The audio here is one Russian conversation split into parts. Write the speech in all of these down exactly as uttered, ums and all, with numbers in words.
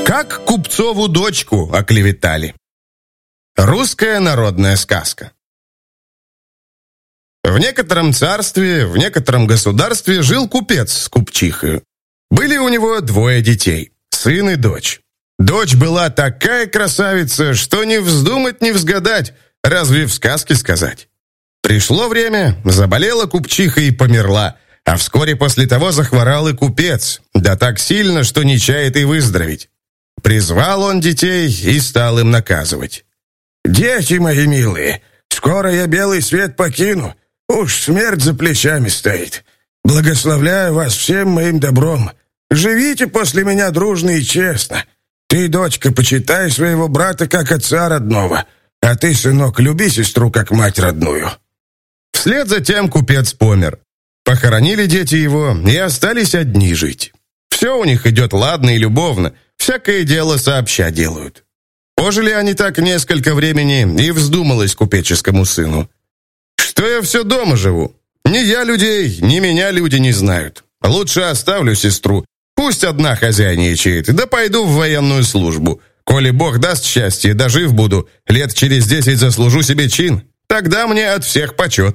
Как купцову дочку оклеветали. Русская народная сказка. В некотором царстве, в некотором государстве жил купец с купчихою. Были у него двое детей, сын и дочь. Дочь была такая красавица, что не вздумать, не взгадать, разве в сказке сказать. Пришло время, заболела купчиха и померла, а вскоре после того захворал и купец, да так сильно, что не чает и выздороветь. Призвал он детей и стал им наказывать. «Дети мои милые, скоро я белый свет покину, уж смерть за плечами стоит. Благословляю вас всем моим добром. Живите после меня дружно и честно. Ты, дочка, почитай своего брата как отца родного, а ты, сынок, люби сестру как мать родную». Вслед за тем купец помер. Похоронили дети его и остались одни жить. Все у них идет ладно и любовно, всякое дело сообща делают. Пожили они так несколько времени, и вздумалось купеческому сыну. «Что я все дома живу? Ни я людей, ни меня люди не знают. Лучше оставлю сестру, пусть одна хозяйничает, да пойду в военную службу. Коли Бог даст счастье, дожив буду, лет через десять заслужу себе чин, тогда мне от всех почет».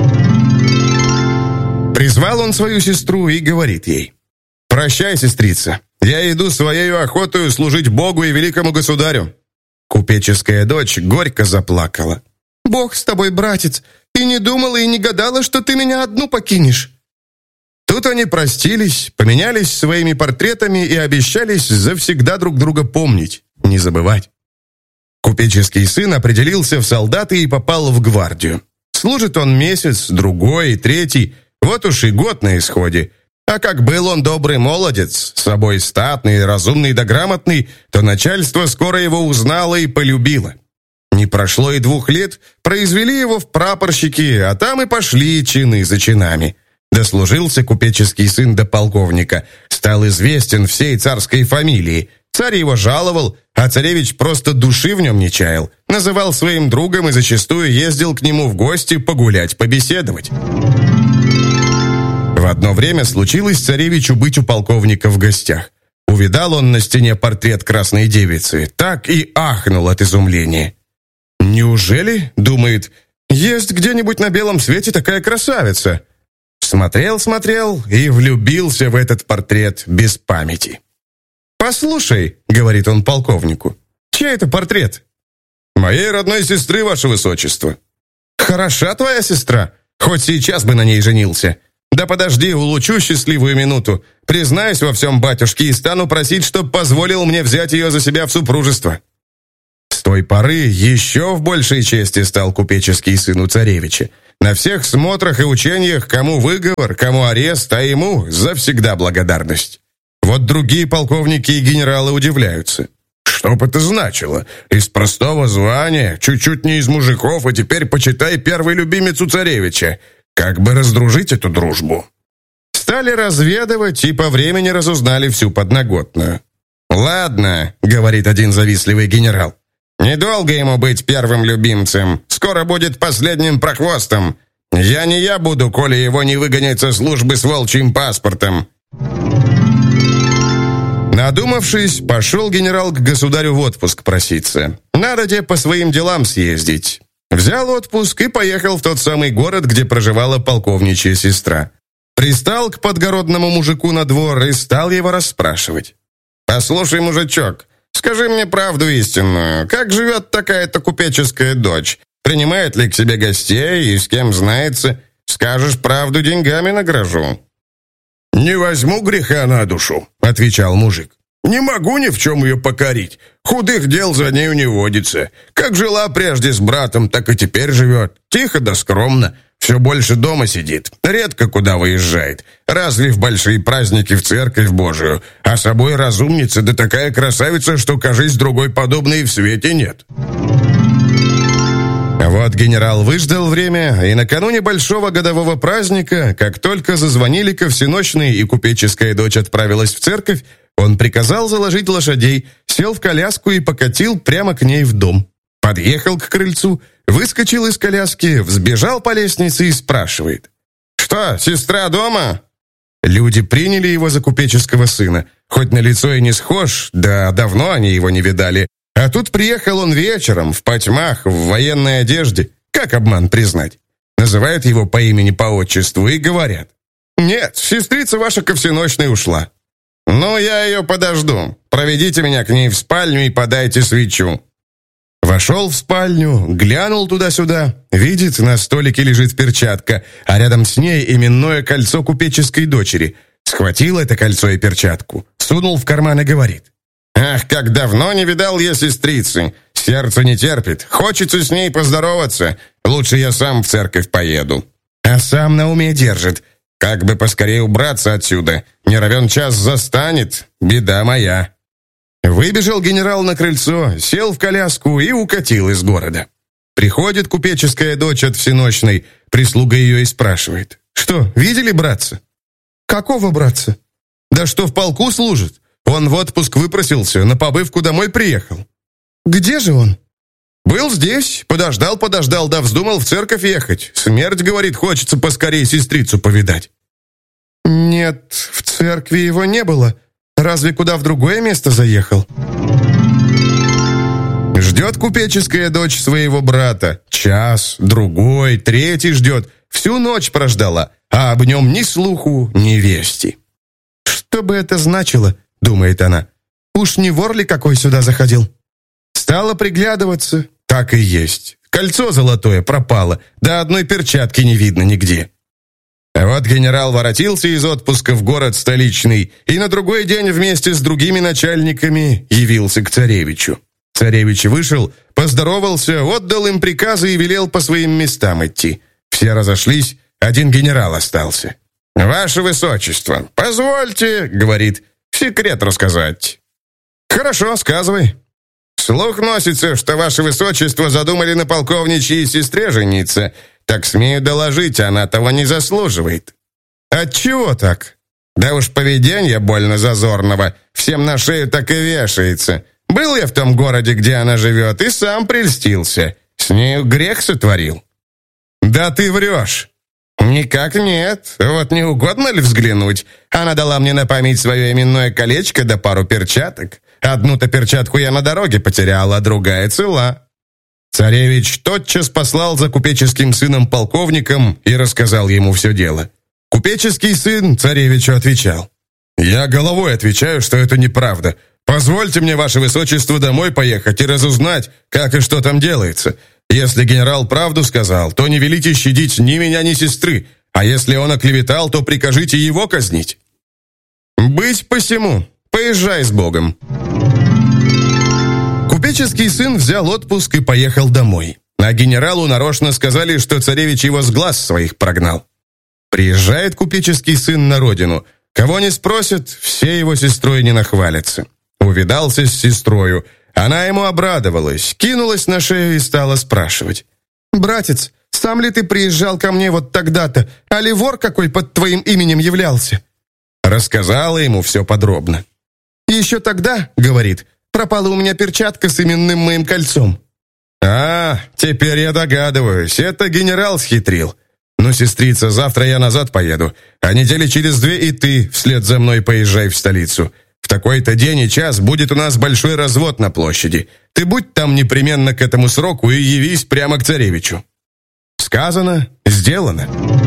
Призвал он свою сестру и говорит ей: «Прощай, сестрица, я иду своею охотою служить Богу и великому государю». Купеческая дочь горько заплакала. «Бог с тобой, братец, и не думала, и не гадала, что ты меня одну покинешь». Тут они простились, поменялись своими портретами и обещались завсегда друг друга помнить, не забывать. Купеческий сын определился в солдаты и попал в гвардию. Служит он месяц, другой, третий, вот уж и год на исходе. А как был он добрый молодец, с собой статный, разумный да грамотный, то начальство скоро его узнало и полюбило. Не прошло и двух лет, произвели его в прапорщики, а там и пошли чины за чинами. Дослужился купеческий сын до полковника, стал известен всей царской фамилии. Царь его жаловал, а царевич просто души в нем не чаял. Называл своим другом и зачастую ездил к нему в гости погулять, побеседовать. В одно время случилось царевичу быть у полковника в гостях. Увидал он на стене портрет красной девицы, так и ахнул от изумления. «Неужели, — думает, — есть где-нибудь на белом свете такая красавица?» Смотрел-смотрел и влюбился в этот портрет без памяти. «Послушай, — говорит он полковнику, — чей это портрет?» «Моей родной сестры, ваше высочество». «Хороша твоя сестра, хоть сейчас бы на ней женился. Да подожди, улучшу счастливую минуту. Признаюсь во всем батюшке и стану просить, чтоб позволил мне взять ее за себя в супружество». С той поры еще в большей чести стал купеческий сын у царевича. На всех смотрах и учениях кому выговор, кому арест, а ему завсегда благодарность. Вот другие полковники и генералы удивляются. Что бы это значило? Из простого звания, чуть-чуть не из мужиков, а теперь, почитай, первый любимец у царевича. Как бы раздружить эту дружбу? Стали разведывать и по времени разузнали всю подноготную. «Ладно, — говорит один завистливый генерал, — недолго ему быть первым любимцем, скоро будет последним прохвостом. Я не я буду, коли его не выгонят со службы с волчьим паспортом». Надумавшись, пошел генерал к государю в отпуск проситься. Надо де по своим делам съездить. Взял отпуск и поехал в тот самый город, где проживала полковничья сестра. Пристал к подгородному мужику на двор и стал его расспрашивать. «Послушай, мужичок, скажи мне правду истинную. Как живет такая-то купеческая дочь? Принимает ли к себе гостей и с кем знается? Скажешь правду, деньгами награжу». «Не возьму греха на душу», — отвечал мужик. «Не могу ни в чем ее покорить. Худых дел за нею не водится. Как жила прежде с братом, так и теперь живет. Тихо да скромно. Все больше дома сидит. Редко куда выезжает. Разве в большие праздники в церковь Божию. А собой разумница, да такая красавица, что, кажись, другой подобной в свете нет». Вот генерал выждал время, и накануне большого годового праздника, как только зазвонили ко всенощной и купеческая дочь отправилась в церковь, он приказал заложить лошадей, сел в коляску и покатил прямо к ней в дом. Подъехал к крыльцу, выскочил из коляски, взбежал по лестнице и спрашивает: «Что, сестра дома?» Люди приняли его за купеческого сына, хоть на лицо и не схож, да давно они его не видали. А тут приехал он вечером, в потьмах, в военной одежде. Как обман признать? Называют его по имени, по отчеству и говорят: «Нет, сестрица ваша ко всеночной ушла». «Ну, я ее подожду. Проведите меня к ней в спальню и подайте свечу». Вошел в спальню, глянул туда-сюда, видит, на столике лежит перчатка, а рядом с ней именное кольцо купеческой дочери. Схватил это кольцо и перчатку, сунул в карман и говорит: «Ах, как давно не видал я сестрицы! Сердце не терпит, хочется с ней поздороваться. Лучше я сам в церковь поеду». А сам на уме держит: как бы поскорее убраться отсюда, не равен час застанет, беда моя. Выбежал генерал на крыльцо, сел в коляску и укатил из города. Приходит купеческая дочь от всеночной, прислуга ее и спрашивает: «Что, видели братца?» «Какого братца?» «Да что в полку служит. Он в отпуск выпросился, на побывку домой приехал». «Где же он?» «Был здесь, подождал-подождал, да вздумал в церковь ехать. Смерть, говорит, хочется поскорее сестрицу повидать». «Нет, в церкви его не было. Разве куда в другое место заехал?» Ждет купеческая дочь своего брата. Час, другой, третий ждет. Всю ночь прождала, а об нем ни слуху, ни вести. «Что бы это значило?» — думает она. «Уж не вор ли какой сюда заходил?» Стала приглядываться. Так и есть. Кольцо золотое пропало, да одной перчатки не видно нигде. А вот генерал воротился из отпуска в город столичный и на другой день вместе с другими начальниками явился к царевичу. Царевич вышел, поздоровался, отдал им приказы и велел по своим местам идти. Все разошлись, один генерал остался. «Ваше Высочество, позвольте, — говорит, — секрет рассказать». «Хорошо, сказывай». «Слух носится, что Ваше Высочество задумали на полковничьей сестре жениться. Так смею доложить, она того не заслуживает». «Отчего так?» «Да уж поведенье больно зазорного, всем на шею так и вешается. Был я в том городе, где она живет, и сам прельстился. С нею грех сотворил». «Да ты врешь». «Никак нет. Вот не угодно ли взглянуть? Она дала мне на память свое именное колечко да пару перчаток. Одну-то перчатку я на дороге потерял, а другая цела». Царевич тотчас послал за купеческим сыном полковником и рассказал ему все дело. Купеческий сын царевичу отвечал: «Я головой отвечаю, что это неправда. Позвольте мне, Ваше Высочество, домой поехать и разузнать, как и что там делается. Если генерал правду сказал, то не велите щадить ни меня, ни сестры, а если он оклеветал, то прикажите его казнить». «Быть посему, поезжай с Богом». Купеческий сын взял отпуск и поехал домой. А генералу нарочно сказали, что царевич его с глаз своих прогнал. Приезжает купеческий сын на родину. Кого не спросят, все его сестрой не нахвалятся. Увидался с сестрою. Она ему обрадовалась, кинулась на шею и стала спрашивать: «Братец, сам ли ты приезжал ко мне вот тогда-то, а ли вор какой под твоим именем являлся?» Рассказала ему все подробно. «Еще тогда, — говорит, — пропала у меня перчатка с именным моим кольцом». «А, теперь я догадываюсь, это генерал схитрил. Ну, сестрица, завтра я назад поеду, а недели через две и ты вслед за мной поезжай в столицу. В такой-то день и час будет у нас большой развод на площади. Ты будь там непременно к этому сроку и явись прямо к царевичу». Сказано, сделано.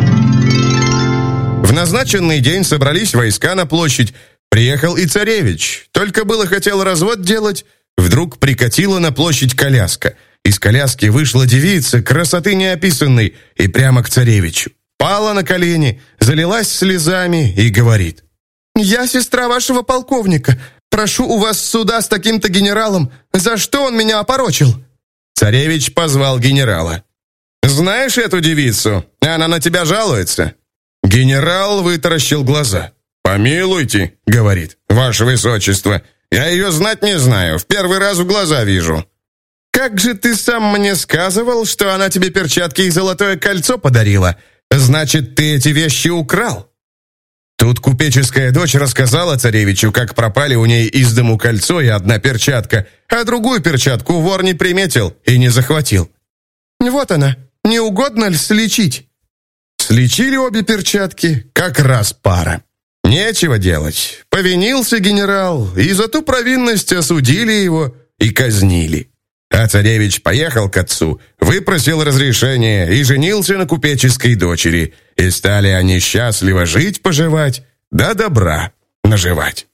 В назначенный день собрались войска на площадь. Приехал и царевич. Только было хотел развод делать, вдруг прикатила на площадь коляска. Из коляски вышла девица, красоты неописанной, и прямо к царевичу. Пала на колени, залилась слезами и говорит: «Я сестра вашего полковника. Прошу у вас суда с таким-то генералом. За что он меня опорочил?» Царевич позвал генерала. «Знаешь эту девицу? Она на тебя жалуется». Генерал вытаращил глаза. «Помилуйте, — говорит, — Ваше Высочество, я ее знать не знаю, в первый раз в глаза вижу». «Как же ты сам мне сказывал, что она тебе перчатки и золотое кольцо подарила? Значит, ты эти вещи украл?» Тут купеческая дочь рассказала царевичу, как пропали у ней из дому кольцо и одна перчатка, а другую перчатку вор не приметил и не захватил. «Вот она, не угодно ли сличить?» Сличили обе перчатки, как раз пара. Нечего делать. Повинился генерал, и за ту провинность осудили его и казнили. А царевич поехал к отцу, выпросил разрешение и женился на купеческой дочери. И стали они счастливо жить-поживать, да добра наживать.